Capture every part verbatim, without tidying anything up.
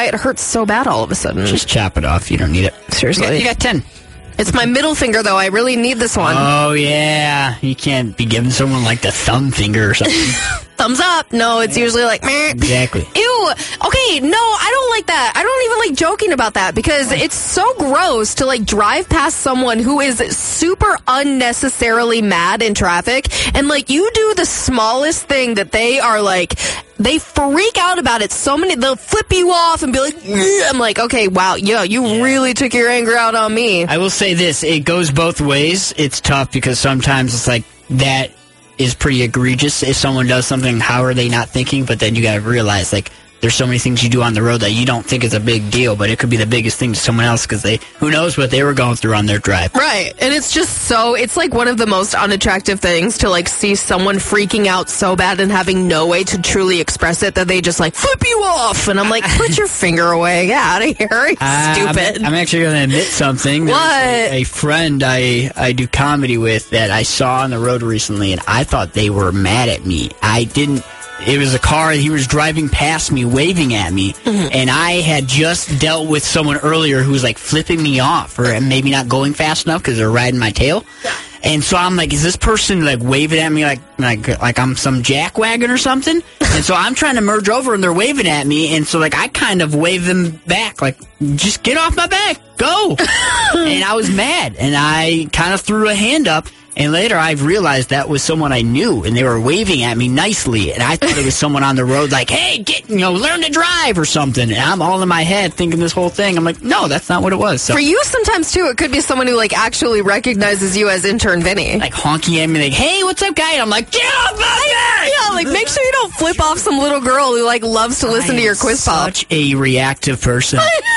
why it hurts so bad all of a sudden. Just chop it off. You don't need it. Seriously. You got, you got ten. It's my middle finger, though. I really need this one. Oh, yeah. You can't be giving someone like the thumb finger or something. Thumbs up. No, it's yeah. usually like, meh. Exactly. Ew. Okay, no, I don't like that. I don't even like joking about that because it's so gross to like drive past someone who is super unnecessarily mad in traffic and like you do the smallest thing that they are like, they freak out about it. So many, they'll flip you off and be like, Ugh. I'm like, okay, wow, yeah, you yeah. really took your anger out on me. I will say this, it goes both ways. It's tough because sometimes it's like that is pretty egregious. If someone does something, how are they not thinking? But then you got to realize, like, there's so many things you do on the road that you don't think is a big deal, but it could be the biggest thing to someone else because they, who knows what they were going through on their drive. Right. And it's just so, it's like one of the most unattractive things to like see someone freaking out so bad and having no way to truly express it that they just like flip you off. And I'm like, put your finger away. Get out of here. Uh, Stupid. I'm, I'm actually going to admit something. What? A, a friend I, I do comedy with that I saw on the road recently, and I thought they were mad at me. I didn't. It was a car, he was driving past me, waving at me, mm-hmm. and I had just dealt with someone earlier who was, like, flipping me off, or maybe not going fast enough because they're riding my tail. And so I'm like, is this person, like, waving at me like like like I'm some jackwagon or something? And so I'm trying to merge over, and they're waving at me, and so, like, I kind of wave them back, like, just get off my back, go! And I was mad, and I kind of threw a hand up. And later I realized that was someone I knew, and they were waving at me nicely, and I thought it was someone on the road like, hey, get, you know, learn to drive or something. And I'm all in my head thinking this whole thing. I'm like, no, that's not what it was. So, for you, sometimes, too, it could be someone who, like, actually recognizes you as intern Vinny. Like, honking at me, like, hey, what's up, guy? And I'm like, get off my back! Yeah, like, make sure you don't flip off some little girl who, like, loves to listen I to your quiz pop. Such a reactive person.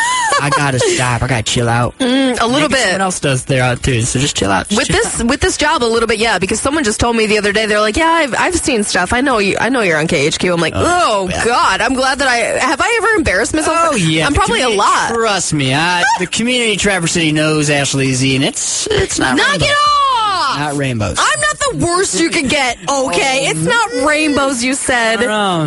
I gotta stop. I gotta chill out. Mm, a little Maybe bit. Someone else does there out too. So just chill out. Just with chill this, out. with this job, a little bit, yeah. Because someone just told me the other day, they're like, "Yeah, I've I've seen stuff. I know you. I know you're on K H Q." I'm like, "Oh, oh God, I'm glad that I have. I ever embarrassed myself? Oh yeah, I'm probably a lot. Trust me, I, the community of Traverse City knows Ashley Z, and it's it's not. Knock rainbows. it off! Not rainbows. I'm not the worst you could get. Okay, it's not rainbows. You said.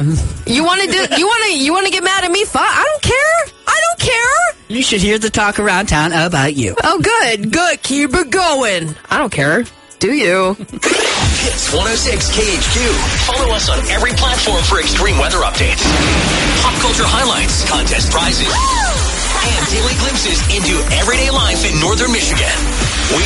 You want to do? You want to? You want to get mad at me? Fine. I don't care. I don't care. You should hear the talk around town about you. Oh, good, good. Keep it going. I don't care. Do you? Hits one oh six K H Q. Follow us on every platform for extreme weather updates, pop culture highlights, contest prizes, and daily glimpses into everyday life in northern Michigan.